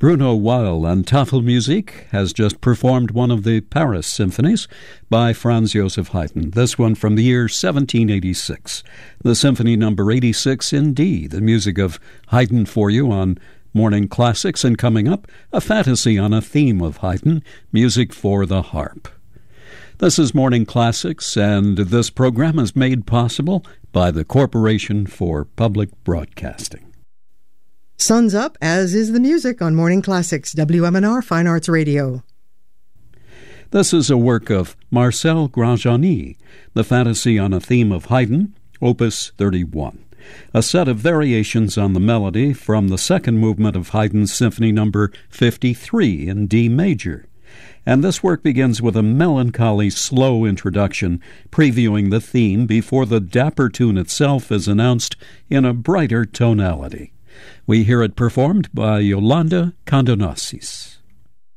Bruno Weil and Tafelmusik has just performed one of the Paris symphonies by Franz Joseph Haydn, this one from the year 1786. The Symphony Number 86 in D, the music of Haydn for you on Morning Classics, and coming up, a fantasy on a theme of Haydn, music for the harp. This is Morning Classics, and this program is made possible by the Corporation for Public Broadcasting. Sun's up, as is the music on Morning Classics, WMNR Fine Arts Radio. This is a work of Marcel Grandjeanny, the fantasy on a theme of Haydn, Opus 31, a set of variations on the melody from the second movement of Haydn's Symphony Number 53 in D major. And this work begins with a melancholy, slow introduction, previewing the theme before the dapper tune itself is announced in a brighter tonality. We hear it performed by Yolanda Condonasis.